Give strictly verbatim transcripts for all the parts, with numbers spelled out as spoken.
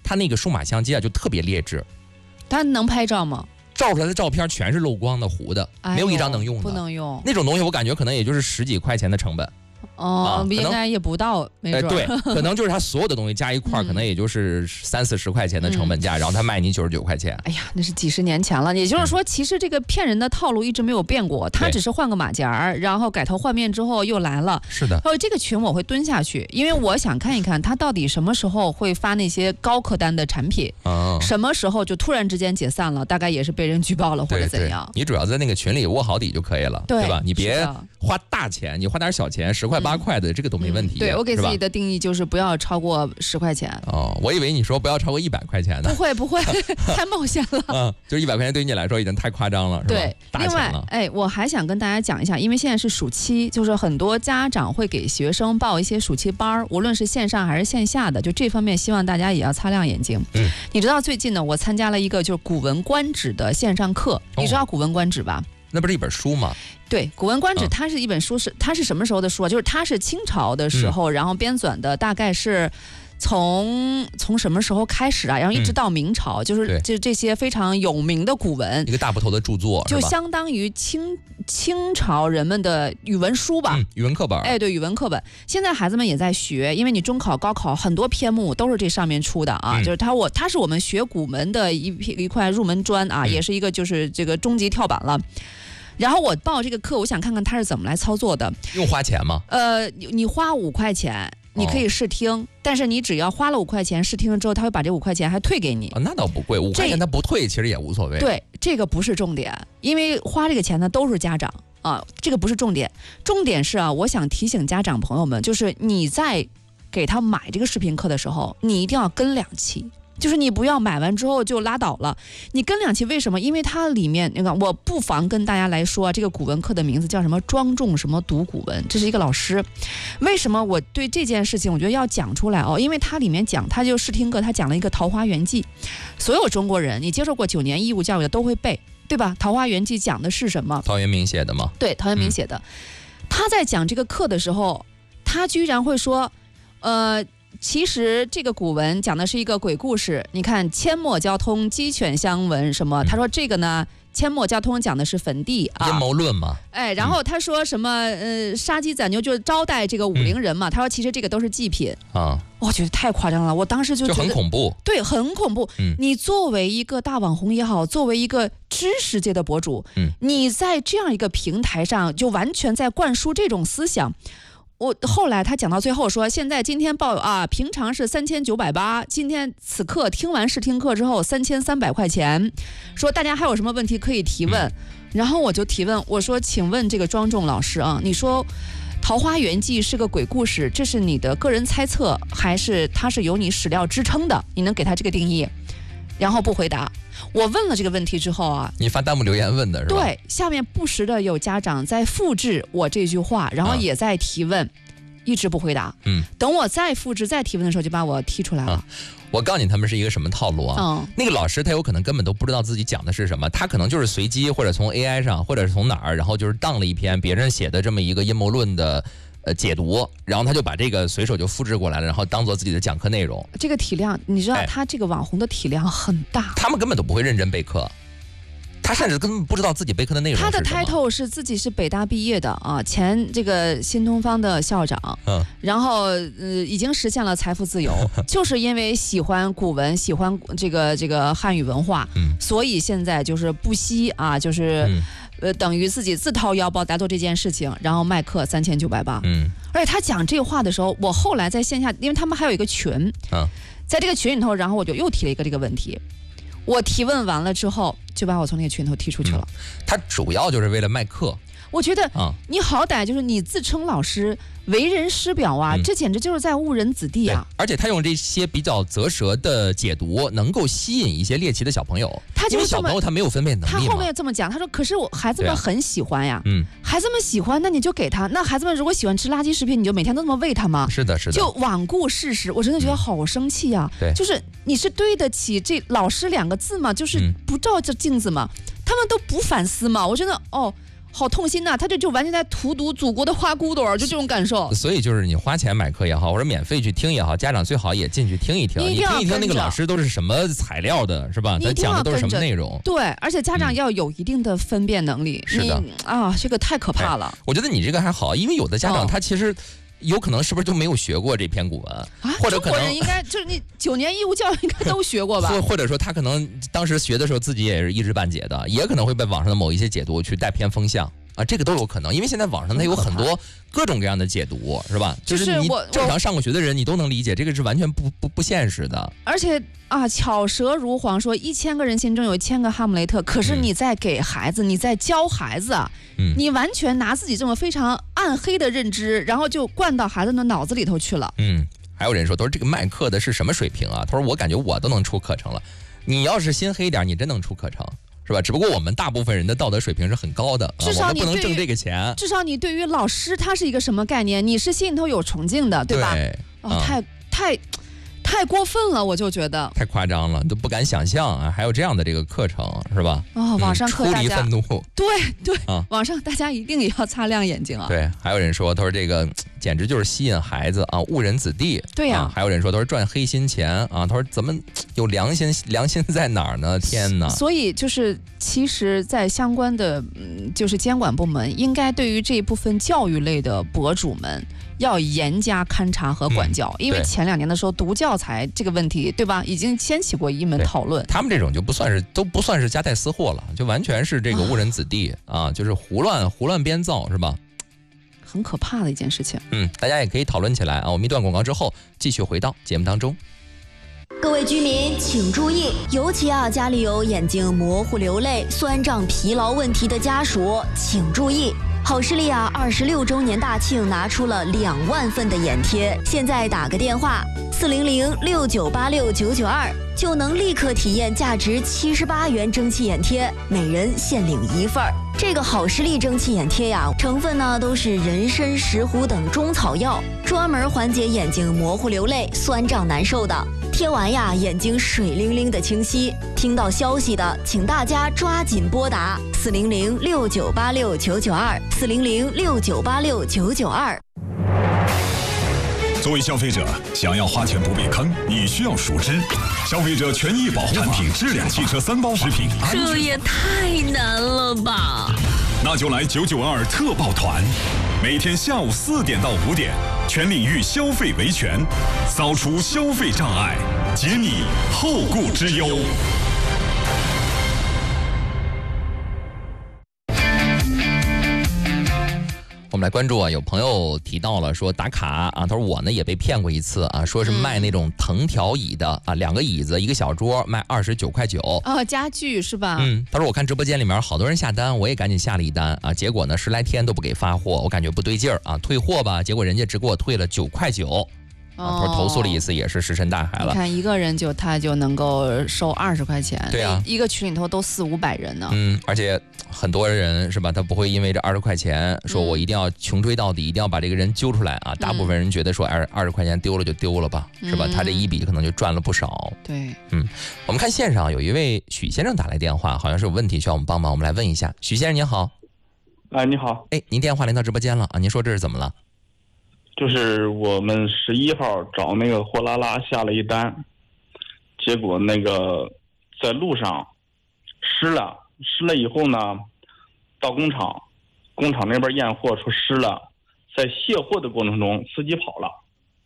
它那个数码相机啊就特别劣质。 它能拍照吗？ 照出来的照片全是漏光的、糊的， 哎、 没有一张能用的。 不能用那种东西，我感觉可能也就是十几块钱的成本。 哦，啊、应该也不到，没准、 呃。对，可能就是它所有的东西加一块、嗯，可能也就是三四十块钱的成本价，嗯、然后他卖你九十九块钱。 哎呀，那是几十年前了。也就是说，嗯、其实这个骗人的套路一直没有变过，他只是换个马甲儿，然后改头换面之后又来了。 是的。 然后这个群我会蹲下去，因为我想看一看他到底什么时候会发那些高客单的产品， 哦、 什么时候就突然之间解散了，大概也是被人举报了或者怎样。 你主要在那个群里握好底就可以了， 对, 对吧？你别花大钱，你花点小钱，十块八块的、嗯、这个都没问题。 嗯、对我给自己的定义就是不要超过十块钱。 哦，我以为你说不要超过一百块钱呢。 不会不会，太冒险了。 嗯，就是一百块钱对于你来说已经太夸张了，是吧？ 对，另外，哎，我还想跟大家讲一下，因为现在是暑期，就是很多家长会给学生报一些暑期班，无论是线上还是线下的，就这方面希望大家也要擦亮眼睛。 嗯， 你知道最近呢，我参加了一个就是《古文观止》的线上课，哦、你知道《古文观止》吧？ 那不是一本书吗？ 对，《古文观止》它是一本书，是它是什么时候的书啊？就是它是清朝的时候，嗯、然后编纂的，大概是从从什么时候开始啊？然后一直到明朝，嗯、就是这这些非常有名的古文， 一个大部头的著作， 就相当于清清朝人们的语文书吧， 嗯、语文课本。 哎，对，语文课本。现在孩子们也在学，因为你中考、高考很多篇目都是这上面出的啊，嗯、就是它我它是我们学古文的一一块入门砖啊，嗯、也是一个就是这个终极跳板了。然后我报这个课，我想看看他是怎么来操作的。 用花钱吗？ 呃，你花五块钱，你可以试听，哦、但是你只要花了五块钱试听了之后，他会把这五块钱还退给你。 哦、那倒不贵，五块钱他不退其实也无所谓。 对，这个不是重点，因为花这个钱呢都是家长啊，这个不是重点。重点是啊，我想提醒家长朋友们，就是你在给他买这个视频课的时候，你一定要跟两期。就是你不要买完之后就拉倒了，你跟两期为什么？因为它里面那个，我不妨跟大家来说、啊，这个古文课的名字叫什么？庄重什么读古文，这是一个老师。为什么我对这件事情我觉得要讲出来哦？因为它里面讲，它就试听课，它讲了一个《桃花源记》，所有中国人你接受过九年义务教育的都会背，对吧？《桃花源记》讲的是什么？ 陶渊明写的吗？ 对，陶渊明写的。嗯、他在讲这个课的时候，他居然会说，呃。其实这个古文讲的是一个鬼故事，你看阡陌交通，鸡犬相闻什么？他说这个呢，阡陌交通讲的是坟地啊， 阴谋论嘛。 哎，然后他说什么？呃，杀鸡宰牛就是招待这个武陵人嘛。嗯、他说其实这个都是祭品啊，我觉得太夸张了，我当时就觉得就很恐怖， 对，很恐怖。嗯，你作为一个大网红也好，作为一个知识界的博主，嗯，你在这样一个平台上就完全在灌输这种思想。我后来他讲到最后说，现在今天报啊，平常是三千九百八，今天此刻听完试听课之后三千三百块钱，说大家还有什么问题可以提问，然后我就提问，我说，请问这个庄重老师啊，你说《桃花源记》是个鬼故事，这是你的个人猜测，还是它是有你史料支撑的？你能给他这个定义？然后不回答。我问了这个问题之后啊， 你发弹幕留言问的是吧？ 对，下面不时的有家长在复制我这句话，然后也在提问，啊、一直不回答。嗯，等我再复制再提问的时候，就把我踢出来了。啊、 我告诉你，他们是一个什么套路啊？嗯，那个老师他有可能根本都不知道自己讲的是什么，他可能就是随机或者从 A I 上，或者是从哪儿，然后就是当了一篇别人写的这么一个阴谋论的。呃，解读，然后他就把这个随手就复制过来了，然后当做自己的讲课内容。 这个体量，你知道他这个网红的体量很大， 哎、他们根本都不会认真备课，他甚至根本不知道自己备课的内容是什么。 他的 title 是自己是北大毕业的啊，前这个新东方的校长，嗯，然后呃已经实现了财富自由，就是因为喜欢古文，喜欢这个这个汉语文化，嗯，所以现在就是不惜啊，就是。嗯呃，等于自己自掏腰包来做这件事情，然后卖课三千九百八。嗯，而且他讲这话的时候，我后来在线下，因为他们还有一个群，啊，在这个群里头，然后我就又提了一个这个问题。我提问完了之后，就把我从那个群头踢出去了。 嗯、他主要就是为了卖课。 我觉得，你好歹就是你自称老师，为人师表啊，嗯、这简直就是在误人子弟啊！ 而且他用这些比较啧舌的解读，能够吸引一些猎奇的小朋友。 他就是因为小朋友他没有分辨能力嘛。 他后面这么讲，他说：“可是我孩子们很喜欢呀， 嗯， 孩子们喜欢，那你就给他。那孩子们如果喜欢吃垃圾食品，你就每天都这么喂他吗？ 是的，是的， 就罔顾事实。我真的觉得好生气呀！ 对、嗯， 就是你是对得起这老师两个字吗？就是不照这镜子吗？他们都不反思吗？我真的哦。” 好痛心呐、啊！他这就完全在荼毒祖国的花骨朵，就这种感受。 所以就是你花钱买课也好，或者免费去听也好，家长最好也进去听一听， 你听一听那个老师都是什么材料的，是吧？他讲的都是什么内容？ 对，而且家长要有一定的分辨能力。 是的啊，这个太可怕了。 我觉得你这个还好，因为有的家长他其实。有可能是不是就没有学过这篇古文， 啊、 或者可能中国人应该就是你九年义务教育应该都学过吧？ 或或者说他可能当时学的时候自己也是一知半解的，也可能会被网上的某一些解读去带偏风向啊，这个都有可能，因为现在网上它有很多各种各样的解读，是吧？就是你正常上过学的人，你都能理解，这个是完全不不不现实的。 而且啊，巧舌如簧说一千个人心中有一千个哈姆雷特，可是你在给孩子，嗯、你在教孩子啊。嗯、你完全拿自己这种非常暗黑的认知，然后就灌到孩子的脑子里头去了。 嗯，还有人说，都是这个卖课的是什么水平啊？他说我感觉我都能出课程了，你要是心黑一点，你真能出课程，是吧？只不过我们大部分人的道德水平是很高的， 至少你、啊、不能挣这个钱。 至少你对于老师他是一个什么概念？你是心里头有崇敬的，对吧？ 对哦，嗯、太太。太过分了，我就觉得太夸张了，都不敢想象啊！还有这样的这个课程，是吧？ 哦，网上课大家、 嗯、出离愤怒， 对对啊，网上大家一定也要擦亮眼睛啊！ 对，还有人说，他说这个简直就是吸引孩子啊，误人子弟。 对呀、 啊，还有人说，他说赚黑心钱啊，他说怎么有良心？良心在哪儿呢？天哪！ 所以就是，其实，在相关的嗯，就是监管部门，应该对于这一部分教育类的博主们。要严加勘察和管教，嗯、因为前两年的时候读教材这个问题，对吧？已经掀起过一门讨论。 他们这种就不算是都不算是夹带私货了，就完全是这个误人子弟 啊, 啊，就是胡乱胡乱编造，是吧？ 很可怕的一件事情。 嗯，大家也可以讨论起来啊。我们一段广告之后继续回到节目当中。 各位居民请注意，尤其啊家里有眼睛模糊、流泪、酸胀、疲劳问题的家属，请注意。好视力啊，二十六周年大庆拿出了两万份的眼贴，现在打个电话四零零六九八六九九二，就能立刻体验价值七十八元蒸汽眼贴，每人限领一份儿。这个好视力蒸汽眼贴呀，成分呢都是人参、石斛等中草药，专门缓解眼睛模糊、流泪、酸胀难受的。贴完呀，眼睛水灵灵的清晰。听到消息的，请大家抓紧拨打四零零六九八六九九二，四零零六九八六九九二。 作为消费者，想要花钱不被坑，你需要熟知消费者权益保护法、产品质量、汽车三包、食品安全。 这也太难了吧！ 那就来九九二特报团，每天下午四点到五点，全领域消费维权，扫除消费障碍，解你后顾之忧。 我们来关注啊，有朋友提到了说打卡啊，他说我呢也被骗过一次啊，说是卖那种藤条椅的啊，两个椅子一个小桌卖二十九块九哦，家具是吧？ 嗯，他说我看直播间里面好多人下单，我也赶紧下了一单啊，结果呢十来天都不给发货，我感觉不对劲儿啊，退货吧，结果人家只给我退了九块九。啊，他说投诉了一次也是石沉大海了。 你看一个人就他就能够收二十块钱， 对啊， 一个群里头都四五百人呢。 嗯，而且很多人是吧，他不会因为这二十块钱说我一定要穷追到底，嗯、一定要把这个人揪出来啊。大部分人觉得说二二十块钱丢了就丢了吧，嗯、是吧？他这一笔可能就赚了不少。 对， 嗯，我们看线上有一位许先生打来电话，好像是有问题需要我们帮忙，我们来问一下。许先生您好。 哎，你好。 哎，您电话连到直播间了啊？您说这是怎么了？ 就是我们十一号找那个货拉拉下了一单，结果那个在路上湿了，湿了以后呢，到工厂，工厂那边验货说湿了，在卸货的过程中司机跑了，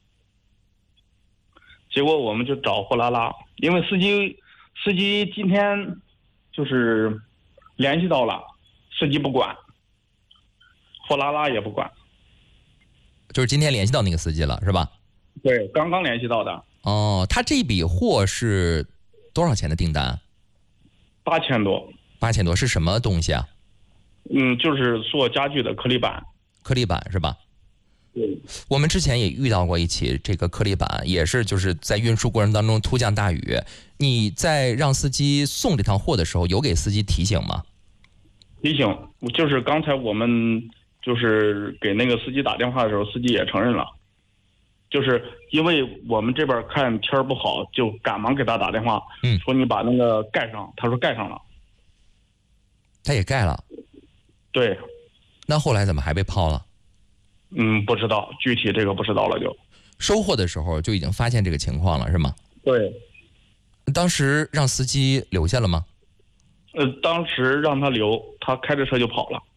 结果我们就找货拉拉，因为司机司机今天就是联系到了，司机不管，货拉拉也不管。 就是今天联系到那个司机了，是吧？ 对，刚刚联系到的。 哦，他这笔货是多少钱的订单？ 八千多。 八千多是什么东西啊？ 嗯，就是做家具的颗粒板。 颗粒板是吧？ 对。 我们之前也遇到过一起这个颗粒板，也是就是在运输过程当中突降大雨，你在让司机送这趟货的时候，有给司机提醒吗？ 提醒，就是刚才我们。就是给那个司机打电话的时候，司机也承认了，就是因为我们这边看天不好，就赶忙给他打电话，嗯，说你把那个盖上，他说盖上了， 他也盖了， 对。 那后来怎么还被泡了？ 嗯，不知道，具体这个不知道了就。 收货的时候就已经发现这个情况了，是吗？ 对。 当时让司机留下了吗？ 呃，当时让他留，他开着车就跑了。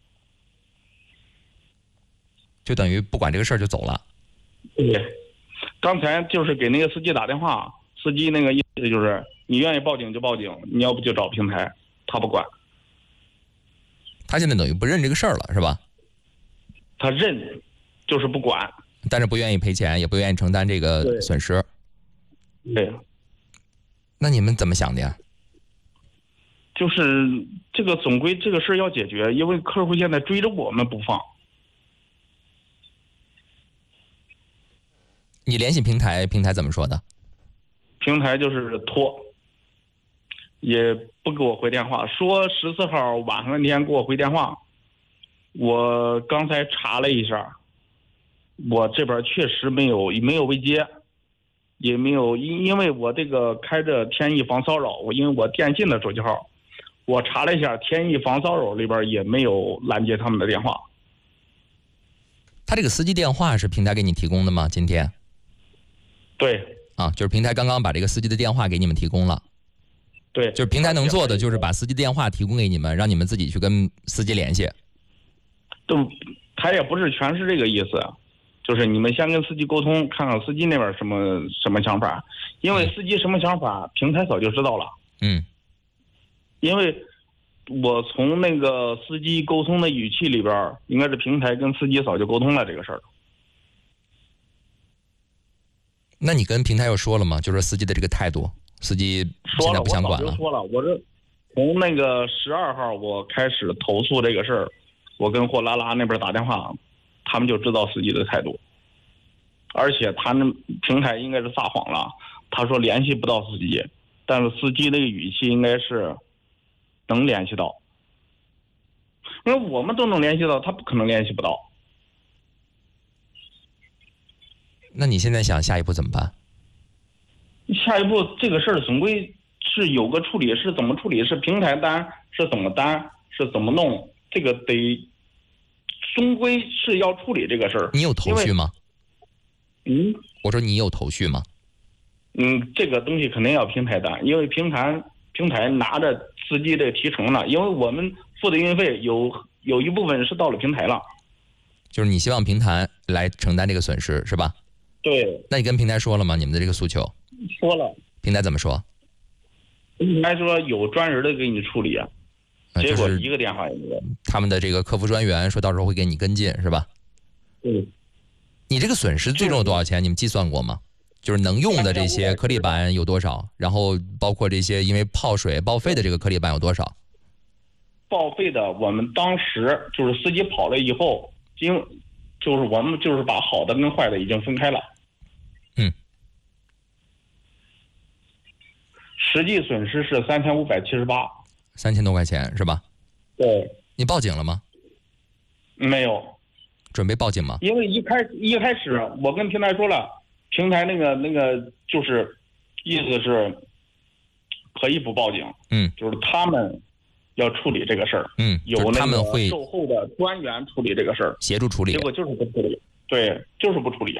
就等于不管这个事儿就走了。 对。刚才就是给那个司机打电话，司机那个意思就是你愿意报警就报警，你要不就找平台，他不管。 他现在等于不认这个事儿了，是吧？ 他认，就是不管， 但是不愿意赔钱，也不愿意承担这个损失。 对。 那你们怎么想的呀？ 就是这个总归这个事儿要解决，因为客户现在追着我们不放。 你联系平台，平台怎么说的？ 平台就是拖，也不给我回电话，说十四号晚上那天给我回电话。我刚才查了一下，我这边确实没有没有未接，也没有因因为我这个开着天翼防骚扰，我因为我电信的手机号，我查了一下天翼防骚扰里边也没有拦截他们的电话。 他这个司机电话是平台给你提供的吗？今天？ 对。 啊，就是平台刚刚把这个司机的电话给你们提供了。 对。 就是平台能做的就是把司机电话提供给你们，让你们自己去跟司机联系。 都，他也不是全是这个意思，就是你们先跟司机沟通，看看司机那边什么什么想法，因为司机什么想法，平台早就知道了。 嗯。 因为我从那个司机沟通的语气里边，应该是平台跟司机早就沟通了这个事儿。 那你跟平台又说了吗？就是司机的这个态度，司机现在不想管了。 说了，我这从那个十二号我开始投诉这个事儿。我跟货拉拉那边打电话，他们就知道司机的态度，而且他那平台应该是撒谎了，他说联系不到司机，但是司机那个语气应该是能联系到，因为我们都能联系到，他不可能联系不到。 那你现在想下一步怎么办？ 下一步这个事儿总归是有个处理，是怎么处理？是平台单，是怎么单，是怎么弄？这个得。终归是要处理这个事儿。 你有头绪吗？ 嗯， 我说你有头绪吗？ 嗯，这个东西肯定要平台单，因为平台平台拿着司机的提成了，因为我们付的运费有有一部分是到了平台了。 就是你希望平台来承担这个损失是吧？ 对。 那你跟平台说了吗？你们的这个诉求？ 说了。 平台怎么说？ 平台说有专人的给你处理啊。结果一个电话也没有。 他们的这个客服专员说到时候会给你跟进，是吧？ 嗯。 你这个损失最终有多少钱？你们计算过吗？就是能用的这些颗粒板有多少？然后包括这些因为泡水报废的这个颗粒板有多少？ 报废的，我们当时就是司机跑了以后，因就是我们就是把好的跟坏的已经分开了。 嗯。 实际损失是三千五百七十八。 三千多块钱是吧？ 对。 你报警了吗？ 没有。 准备报警吗？ 因为一开一开始我跟平台说了，平台那个那个就是意思是可以不报警， 嗯， 就是他们要处理这个事儿， 嗯， 有那个会售后的专员处理这个事儿， 协助处理。 结果就是不处理，对，就是不处理。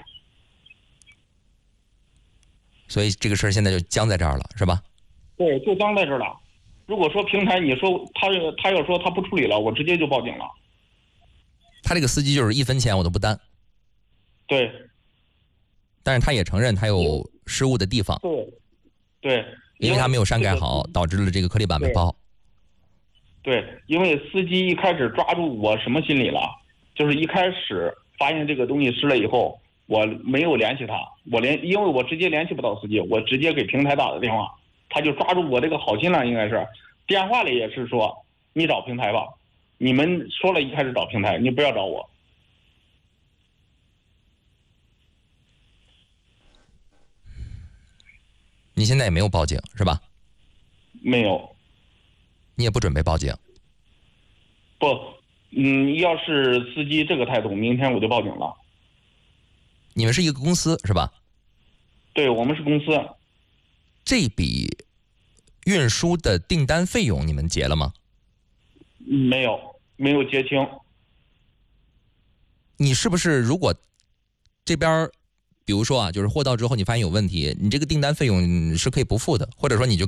所以这个事儿现在就僵在这儿了，是吧？ 对，就僵在这儿了。如果说平台你说他他要说他不处理了，我直接就报警了。 他这个司机就是一分钱我都不担。 对。 但是他也承认他有失误的地方。 对。对。 因为他没有删改好，导致了这个颗粒板被包。 对，因为司机一开始抓住我什么心理了？就是一开始发现这个东西湿了以后，我没有联系他，我连因为我直接联系不到司机，我直接给平台打的电话，他就抓住我这个好心了，应该是电话里也是说你找平台吧，你们说了一开始找平台，你不要找我。 你现在也没有报警是吧？ 没有。 你也不准备报警？ 不，嗯，要是司机这个态度，明天我就报警了。 你们是一个公司是吧？ 对，我们是公司。 这笔运输的订单费用你们结了吗？ 没有， 没有结清。 你是不是如果这边比如说啊，就是货到之后你发现有问题，你这个订单费用是可以不付的，或者说你就